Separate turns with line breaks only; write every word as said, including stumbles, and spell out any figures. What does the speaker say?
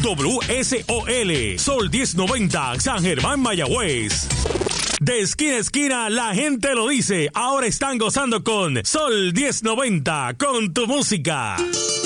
W S O L, Sol diez noventa, San Germán, Mayagüez. De esquina a esquina, la gente lo dice. Ahora están gozando con Sol diez noventa, con tu música.